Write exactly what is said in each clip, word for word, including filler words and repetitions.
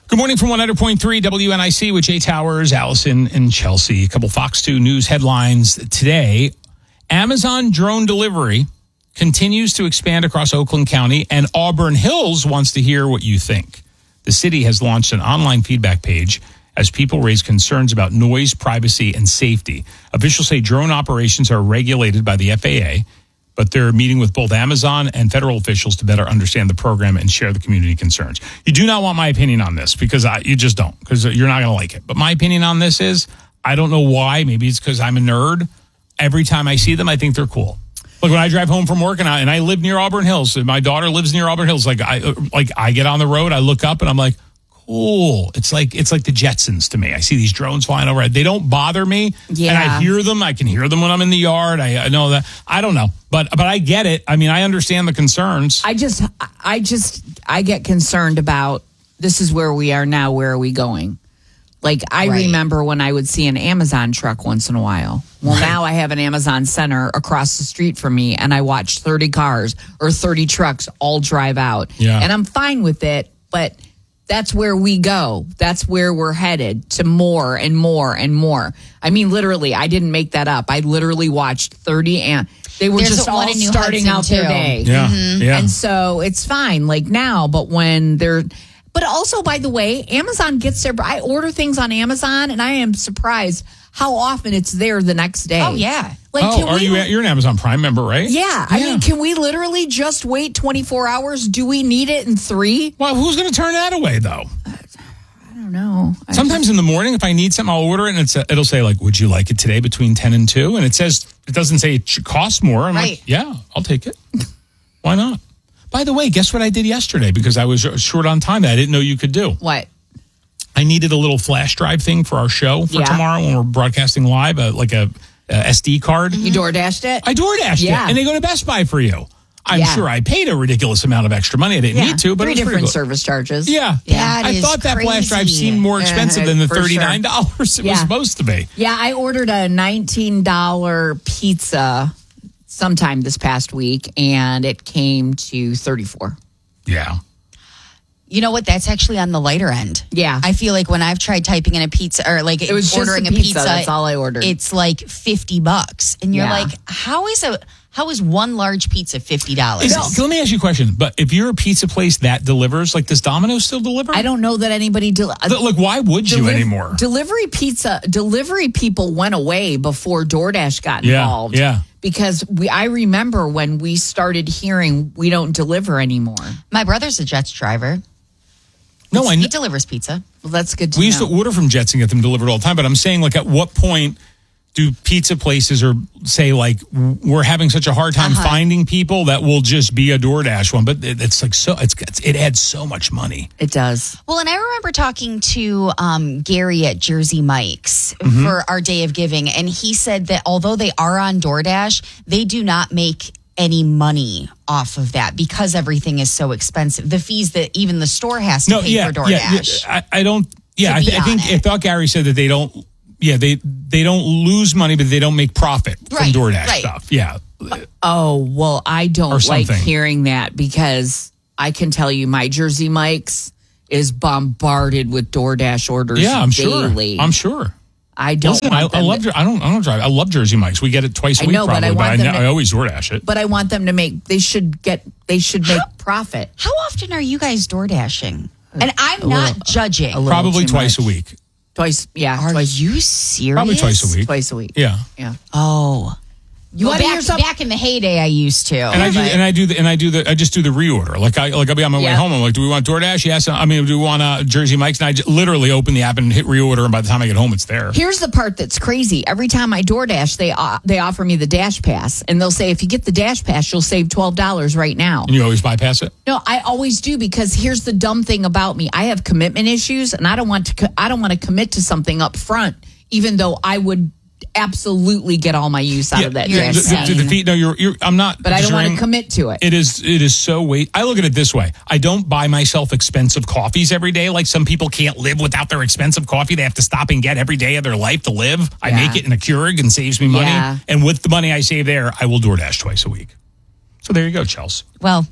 Good morning from one hundred point three W N I C with Jay Towers, Allison, and Chelsea. A couple Fox two News headlines today. Amazon drone delivery continues to expand across Oakland County, and Auburn Hills wants to hear what you think. The city has launched an online feedback page as people raise concerns about noise, privacy, and safety. Officials say drone operations are regulated by the F A A, but they're meeting with both Amazon and federal officials to better understand the program and share the community concerns. You do not want my opinion on this because I, you just don't, because you're not going to like it. But my opinion on this is, I don't know why. Maybe it's because I'm a nerd. Every time I see them, I think they're cool. Like when I drive home from work and I, and I live near Auburn Hills, and my daughter lives near Auburn Hills, like I like I get on the road, I look up and I'm like, cool. It's like it's like the Jetsons to me. I see these drones flying over. They don't bother me. Yeah. And I hear them. I can hear them when I'm in the yard. I, I know that. I don't know. But but I get it. I mean, I understand the concerns. I just I just I get concerned about this is where we are now. Where are we going? Like, I right. remember when I would see an Amazon truck once in a while. Well, right. now I have an Amazon Center across the street from me, and I watch thirty cars or thirty trucks all drive out. Yeah. And I'm fine with it, but that's where we go. That's where we're headed, to more and more and more. I mean, literally, I didn't make that up. I literally watched thirty, and they were There's just all starting Hudson out too. their day. Yeah, mm-hmm. yeah. And so it's fine, like now, but when they're... But also, by the way, Amazon gets their... I order things on Amazon, and I am surprised how often it's there the next day. Oh, yeah. Like, oh, can are we, you? You're an Amazon Prime member, right? Yeah. yeah. I mean, can we literally just wait twenty-four hours? Do we need it in three? Well, who's going to turn that away, though? I don't know. I Sometimes just, in the morning, if I need something, I'll order it, and it's, it'll say, like, would you like it today between ten and two? And it says, it doesn't say it costs more. I'm right. like, yeah, I'll take it. Why not? By the way, guess what I did yesterday? Because I was short on time that I didn't know you could do. What? I needed a little flash drive thing for our show for yeah. tomorrow when we're broadcasting live, uh, like a, a S D card. You door dashed it? I door dashed yeah. it, and they go to Best Buy for you. I'm yeah. sure I paid a ridiculous amount of extra money. I didn't yeah. need to, but Three it was different pretty service charges. Yeah, yeah. I thought that crazy. flash drive seemed more expensive uh, than the for thirty-nine dollars sure. it yeah. was supposed to be. Yeah, I ordered a nineteen dollars pizza sometime this past week, and it came to thirty-four dollars. Yeah. You know what? That's actually on the lighter end. Yeah. I feel like when I've tried typing in a pizza or like it was ordering just a pizza, pizza, that's all I ordered. It's like fifty bucks. And you're Yeah. like, how is a how is one large pizza fifty dollars? Is, let me ask you a question. But if you're a pizza place that delivers, like, does Domino's still deliver? I don't know that anybody... Del- Look, why would you Deli- anymore? Delivery pizza, delivery people went away before DoorDash got Yeah, involved. yeah. Because we, I remember when we started hearing we don't deliver anymore. My brother's a Jets driver. No, I He know. delivers pizza. Well, that's good to We know. used to order from Jets and get them delivered all the time. But I'm saying, like, at what point do pizza places or say, like, we're having such a hard time Uh-huh. finding people that will just be a DoorDash one? But it, it's like so it's, it's it adds so much money. It does. Well, and I remember talking to um, Gary at Jersey Mike's Mm-hmm. for our Day of Giving, and he said that although they are on DoorDash, they do not make any money off of that because everything is so expensive. The fees that even the store has to No, pay yeah, for yeah, DoorDash. yeah. I, I don't. Yeah, To I, be th- I think on it. I thought Gary said that they don't. Yeah, they they don't lose money, but they don't make profit from Right, DoorDash right. stuff. Yeah. Oh, well, I Or don't like something. hearing that because I can tell you my Jersey Mike's is bombarded with DoorDash orders Yeah, I'm daily. sure. I'm sure. I don't Listen, I, want I them love. to- Jer- I don't. I don't drive. I love Jersey Mike's. We get it twice a I week, know, but probably. I want I, them ne- to- I always DoorDash it. but I want them to make, they should get, they should make profit. How often are you guys door dashing? And I'm not little- judging. a little Probably too twice much. a week. Twice, yeah. Are twice, you serious? Probably twice a week. twice a week. Yeah. Yeah. Oh. You Well, want to hear back, something? back in the heyday, I used to. And I do, but- and I do the, and I do the, I just do the reorder. Like I, like I'll be on my way Yeah. home. I'm like, do we want DoorDash? Yes. I mean, do we want uh, Jersey Mike's? And I just literally open the app and hit reorder, and by the time I get home, it's there. Here's the part that's crazy. Every time I DoorDash, they uh, they offer me the Dash Pass, and they'll say if you get the Dash Pass, you'll save twelve dollars right now. And you always bypass it. No, I always do because here's the dumb thing about me: I have commitment issues, and I don't want to. Co- I don't want to commit to something up front, even though I would absolutely get all my use out of that you're Dash the, Pass. the, the, the fee, no, you're, you're. I'm not. But I don't want to disagreeing. commit to it. It is it is so wait. I look at it this way. I don't buy myself expensive coffees every day. Like some people can't live without their expensive coffee. They have to stop and get every day of their life to live. I Yeah. make it in a Keurig and saves me money. Yeah. And with the money I save there, I will DoorDash twice a week. So there you go, Chelsea. well,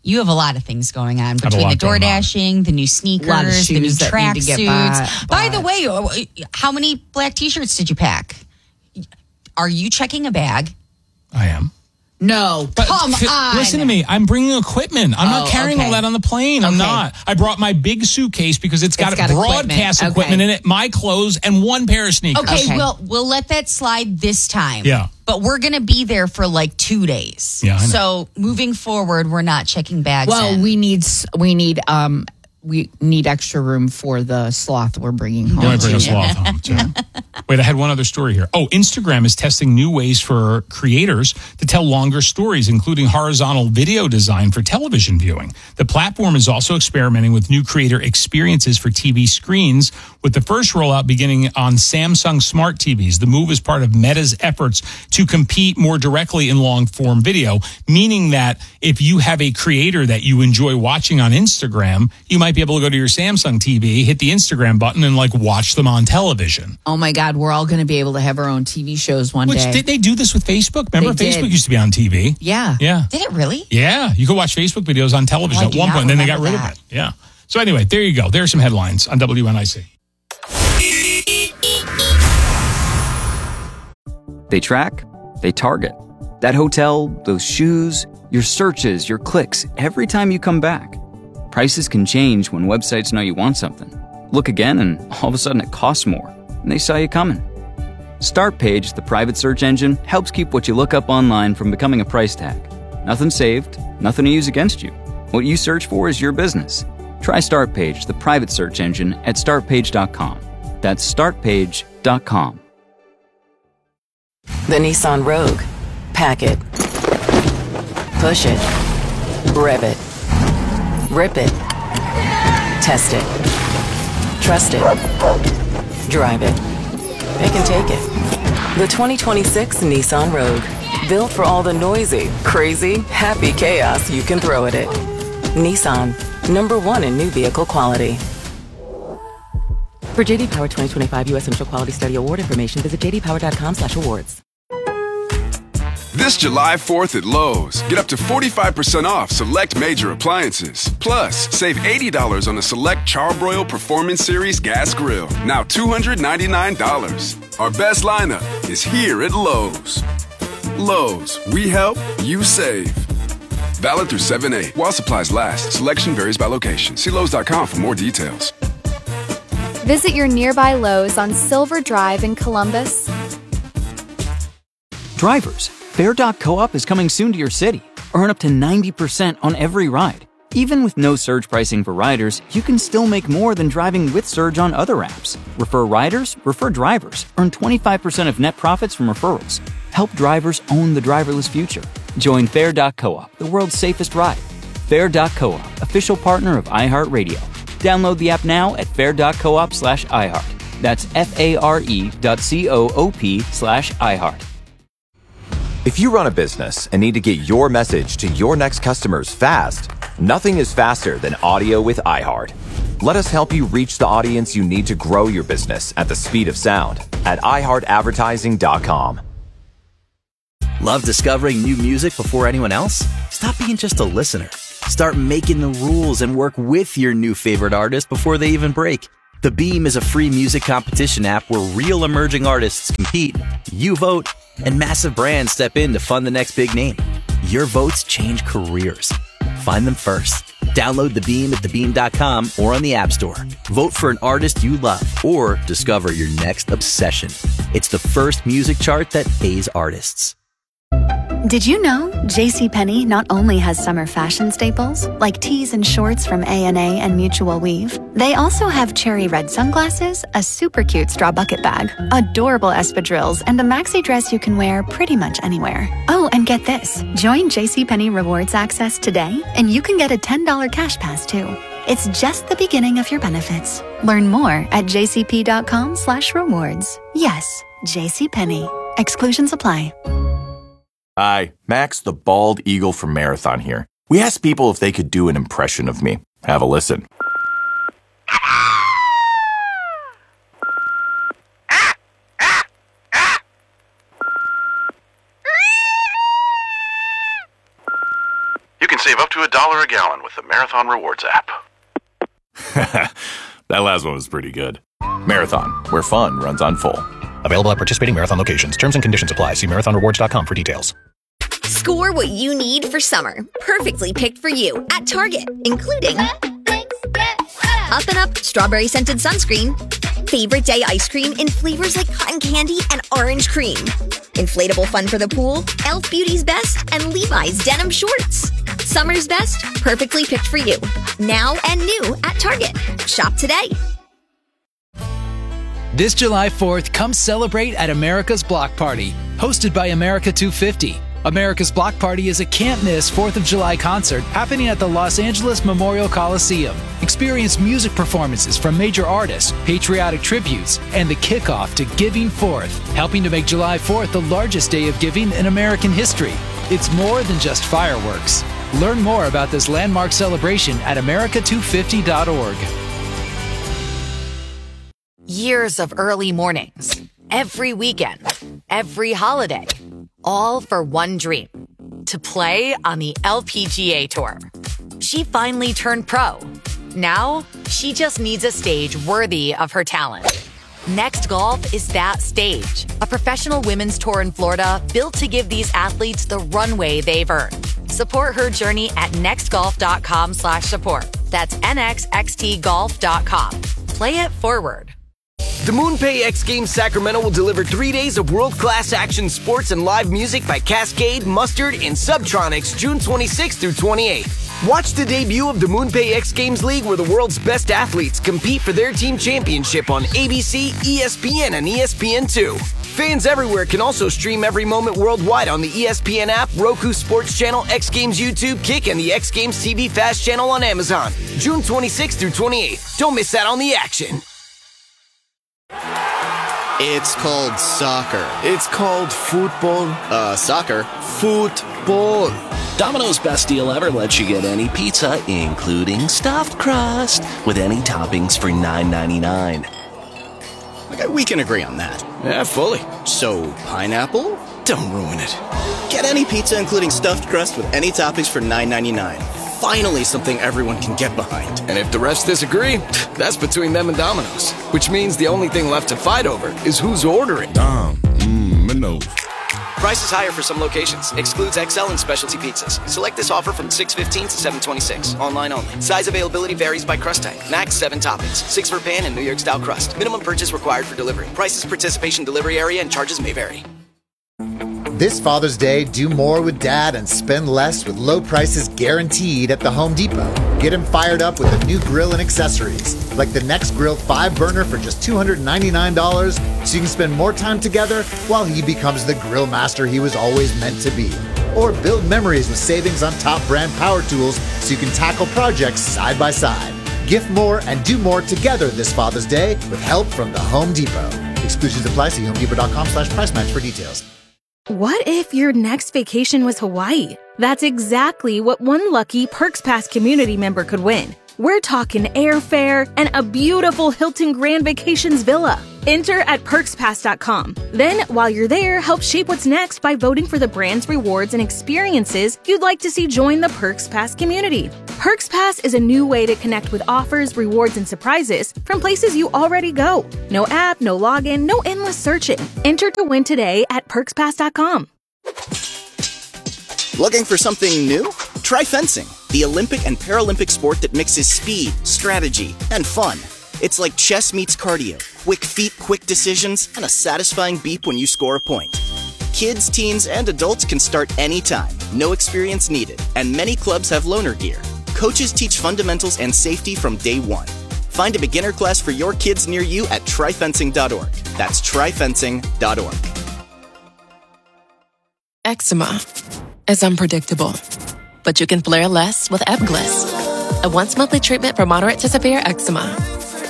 You have a lot of things going on a between lot the door going on. dashing, the new lot of sneakers, the new shoes that track need to get suits. bought- By the bought. way, how many black T-shirts did you pack? Are you checking a bag? I am. No, But Come f- on. Listen to me. I'm bringing equipment. I'm not Oh, carrying okay. all that on the plane. I'm Okay. not. I brought my big suitcase because it's got, It's got broadcast equipment. equipment, Okay. in it, my clothes, and one pair of sneakers. Okay, Okay. well, we'll let that slide this time. Yeah. But we're going to be there for like two days. Yeah, I know. So moving forward, we're not checking bags. well, in. we need s- we need um we need extra room for the sloth we're bringing home. You might bring a too. sloth home, too. Wait, I had one other story here. Oh, Instagram is testing new ways for creators to tell longer stories, including horizontal video design for television viewing. The platform is also experimenting with new creator experiences for T V screens, with the first rollout beginning on Samsung smart T Vs. The move is part of Meta's efforts to compete more directly in long-form video, meaning that if you have a creator that you enjoy watching on Instagram, you might be able to go to your Samsung T V, hit the Instagram button, and like watch them on television. Oh my God, we're all going to be able to have our own T V shows one Which day. did they do this with Facebook? Remember, They Facebook did. used to be on T V. yeah. Yeah, Did it really? yeah. You could watch Facebook videos on television Oh, I at do one not point, then they got rid remember of that. it. Yeah. So anyway, there you go. There's some headlines on W N I C. They track, they target. That hotel, those shoes, your searches, your clicks, every time you come back. Prices can change when websites know you want something. Look again and all of a sudden it costs more, and they saw you coming. StartPage, the private search engine, helps keep what you look up online from becoming a price tag. Nothing saved, nothing to use against you. What you search for is your business. Try StartPage, the private search engine, at start page dot com. That's start page dot com. The Nissan Rogue. Pack it. Push it. Rev it. Rip it. Test it. Trust it. Drive it. It can take it. The twenty twenty-six Nissan Rogue. Built for all the noisy, crazy, happy chaos you can throw at it. Nissan. Number one in new vehicle quality. For J D Power twenty twenty-five U S Initial Quality Study Award information, visit j d power dot com slash awards. This July fourth at Lowe's, get up to forty-five percent off select major appliances. Plus, save eighty dollars on a select Charbroil Performance Series gas grill, now two hundred ninety-nine dollars. Our best lineup is here at Lowe's. Lowe's, we help, you save. Valid through seven eight while supplies last. Selection varies by location. See Lowe's dot com for more details. Visit your nearby Lowe's on Silver Drive in Columbus. Drivers, Fair dot coop is coming soon to your city. Earn up to ninety percent on every ride. Even with no surge pricing for riders, you can still make more than driving with Surge on other apps. Refer riders, refer drivers. Earn twenty-five percent of net profits from referrals. Help drivers own the driverless future. Join Fair dot coop, the world's safest ride. Fair dot coop, official partner of iHeartRadio. Download the app now at fair dot coop slash iHeart. That's F-A-R-E dot C-O-O-P slash iHeart. If you run a business and need to get your message to your next customers fast, nothing is faster than audio with iHeart. Let us help you reach the audience you need to grow your business at the speed of sound at i heart advertising dot com. Love discovering new music before anyone else? Stop being just a listener. Start making the rules and work with your new favorite artist before they even break. The Beam is a free music competition app where real emerging artists compete. You vote, and massive brands step in to fund the next big name. Your votes change careers. Find them first. Download The Beam at the beam dot com or on the App Store. Vote for an artist you love or discover your next obsession. It's the first music chart that pays artists. Did you know JCPenney not only has summer fashion staples, like tees and shorts from A and A and Mutual Weave, they also have cherry red sunglasses, a super cute straw bucket bag, adorable espadrilles, and a maxi dress you can wear pretty much anywhere. Oh, and get this. Join JCPenney Rewards Access today, and you can get a ten dollars cash pass, too. It's just the beginning of your benefits. Learn more at jcp.com slash rewards. Yes, JCPenney. Exclusions apply. Hi, Max the Bald Eagle from Marathon here. We asked people if they could do an impression of me. Have a listen. You can save up to a dollar a gallon with the Marathon Rewards app. That last one was pretty good. Marathon, where fun runs on full. Available at participating Marathon locations. Terms and conditions apply. See marathon rewards dot com for details. Score what you need for summer. Perfectly picked for you at Target, including Up and Up Strawberry Scented Sunscreen, Favorite Day Ice Cream in flavors like cotton candy and orange cream, Inflatable Fun for the Pool, Elf Beauty's Best, and Levi's Denim Shorts. Summer's best, perfectly picked for you. Now and new at Target. Shop today. This July fourth, come celebrate at America's Block Party, hosted by America two fifty. America's Block Party is a can't-miss fourth of July concert happening at the Los Angeles Memorial Coliseum. Experience music performances from major artists, patriotic tributes, and the kickoff to Giving Fourth, helping to make July fourth the largest day of giving in American history. It's more than just fireworks. Learn more about this landmark celebration at america two fifty dot org. Years of early mornings, every weekend, every holiday, all for one dream, to play on the L P G A Tour. She finally turned pro. Now, she just needs a stage worthy of her talent. Next Golf is that stage, a professional women's tour in Florida built to give these athletes the runway they've earned. Support her journey at nextgolf.com slash support. That's N X X T golf dot com. Play it forward. The MoonPay X Games Sacramento will deliver three days of world-class action sports and live music by Cascade, Mustard, and Subtronics June twenty-sixth through twenty-eighth. Watch the debut of the MoonPay X Games League, where the world's best athletes compete for their team championship on A B C, E S P N, and E S P N two. Fans everywhere can also stream every moment worldwide on the E S P N app, Roku Sports Channel, X Games YouTube, Kick, and the X Games T V Fast Channel on Amazon. June twenty-sixth through twenty-eighth. Don't miss out on the action. It's called soccer. It's called football. Uh, soccer. Football. Domino's best deal ever lets you get any pizza, including stuffed crust, with any toppings for nine ninety-nine. Okay, we can agree on that. Yeah, fully. So, pineapple? Don't ruin it. Get any pizza, including stuffed crust, with any toppings for nine ninety-nine. Finally, something everyone can get behind. And if the rest disagree, that's between them and Domino's. Which means the only thing left to fight over is who's ordering. Dom, mmm, no. Price is higher for some locations. Excludes X L and specialty pizzas. Select this offer from six fifteen to seven twenty-six. Online only. Size availability varies by crust type. Max seven toppings. Six for pan and New York style crust. Minimum purchase required for delivery. Prices, participation, delivery area, and charges may vary. This Father's Day, do more with Dad and spend less with low prices guaranteed at the Home Depot. Get him fired up with a new grill and accessories, like the Next Grill five burner for just two hundred ninety-nine dollars, so you can spend more time together while he becomes the grill master he was always meant to be. Or build memories with savings on top brand power tools so you can tackle projects side by side. Gift more and do more together this Father's Day with help from the Home Depot. Exclusions apply. See homedepot.com slash price match for details. What if your next vacation was Hawaii? That's exactly what one lucky Perks Pass community member could win. We're talking airfare and a beautiful Hilton Grand Vacations villa. Enter at perks pass dot com. Then, while you're there, help shape what's next by voting for the brands, rewards, and experiences you'd like to see join the Perks Pass community. Perks Pass is a new way to connect with offers, rewards, and surprises from places you already go. No app, no login, no endless searching. Enter to win today at perks pass dot com. Looking for something new? Try fencing, the Olympic and Paralympic sport that mixes speed, strategy, and fun. It's like chess meets cardio, quick feet, quick decisions, and a satisfying beep when you score a point. Kids, teens, and adults can start anytime, no experience needed, and many clubs have loaner gear. Coaches teach fundamentals and safety from day one. Find a beginner class for your kids near you at try fencing dot org. That's try fencing dot org. Eczema is unpredictable, but you can flare less with Ebglyss, a once-monthly treatment for moderate to severe eczema.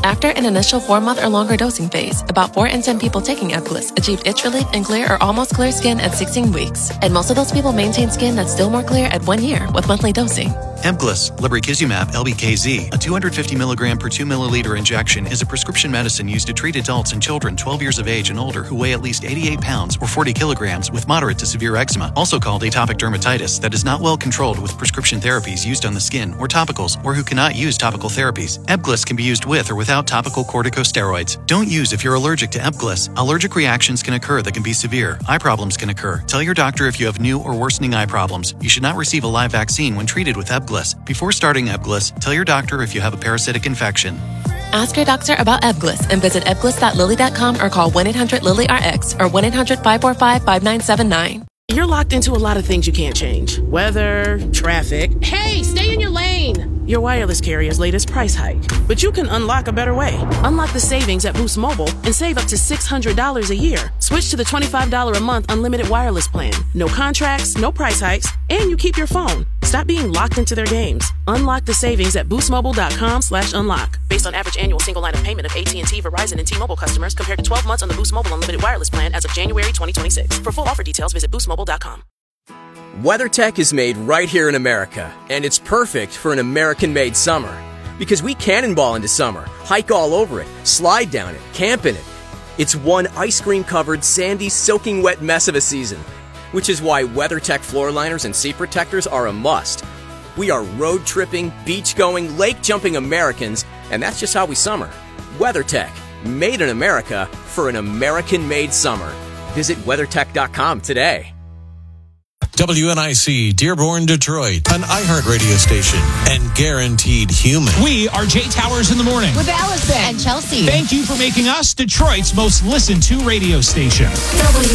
After an initial four-month or longer dosing phase, about four in ten people taking Ebglyss achieved itch relief and clear or almost clear skin at sixteen weeks. And most of those people maintain skin that's still more clear at one year with monthly dosing. Ebglyss, lebrikizumab L B K Z, a two hundred fifty milligram per two milliliter injection, is a prescription medicine used to treat adults and children twelve years of age and older who weigh at least eighty-eight pounds or forty kilograms with moderate to severe eczema, also called atopic dermatitis, that is not well controlled with prescription therapies used on the skin or topicals, or who cannot use topical therapies. Ebglyss can be used with or without topical corticosteroids. Don't use if you're allergic to Ebglyss. Allergic reactions can occur that can be severe. Eye problems can occur. Tell your doctor if you have new or worsening eye problems. You should not receive a live vaccine when treated with Ebglyss. Before starting Ebglyss, tell your doctor if you have a parasitic infection. Ask your doctor about Ebglyss and visit ebglyss dot lilly dot com or call one eight hundred lilly R X or one eight hundred five four five five nine seven nine. You're locked into a lot of things you can't change. Weather, traffic. Hey, stay in your lane! Your wireless carrier's latest price hike. But you can unlock a better way. Unlock the savings at Boost Mobile and save up to six hundred dollars a year. Switch to the twenty-five dollars a month unlimited wireless plan. No contracts, no price hikes, and you keep your phone. Stop being locked into their games. Unlock the savings at boostmobile.com slash unlock. Based on average annual single line of payment of A T and T, Verizon, and T-Mobile customers compared to twelve months on the Boost Mobile unlimited wireless plan as of January twenty twenty-six. For full offer details, visit boost mobile dot com. WeatherTech is made right here in America, and it's perfect for an American-made summer. Because we cannonball into summer, hike all over it, slide down it, camp in it. It's one ice cream-covered, sandy, soaking wet mess of a season. Which is why WeatherTech floor liners and seat protectors are a must. We are road-tripping, beach-going, lake-jumping Americans, and that's just how we summer. WeatherTech, made in America for an American-made summer. Visit weathertech dot com today. W N I C, Dearborn, Detroit, an iHeart radio station, and guaranteed human. We are Jay Towers in the morning. With Allison and Chelsea. Thank you for making us Detroit's most listened to radio station.